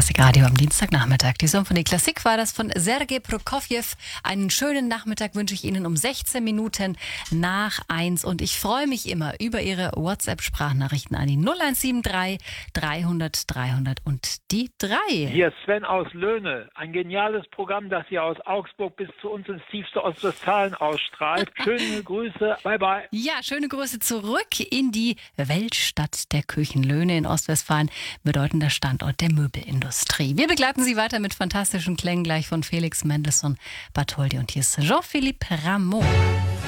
Klassikradio am Dienstagnachmittag. Die Symphonie Klassik war das von Sergei Prokofjew. Einen schönen Nachmittag wünsche ich Ihnen um 16 Minuten nach 1. Und ich freue mich immer über Ihre WhatsApp-Sprachnachrichten an die 0173 300 300 und die 3. Hier ist Sven aus Löhne. Ein geniales Programm, das hier aus Augsburg bis zu uns ins tiefste Ostwestfalen ausstrahlt. Schöne Grüße. Bye, bye. Ja, schöne Grüße zurück in die Weltstadt der Küchenlöhne in Ostwestfalen. Bedeutender Standort der Möbelindustrie. Wir begleiten Sie weiter mit fantastischen Klängen gleich von Felix Mendelssohn Bartholdy. Und hier ist Jean-Philippe Rameau.